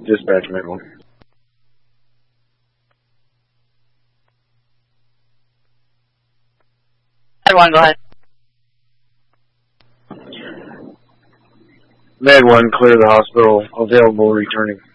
Dispatch Med 1. Everyone, go ahead. Med 1, clear the hospital. Available returning.